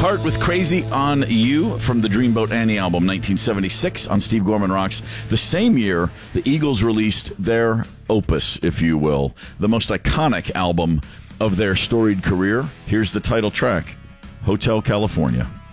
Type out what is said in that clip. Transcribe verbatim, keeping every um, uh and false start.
Heart with Crazy on You from the Dreamboat Annie album, nineteen seventy-six, on Steve Gorman Rocks. The same year, the Eagles released their opus, if you will, the most iconic album of their storied career. Here's the title track, Hotel California.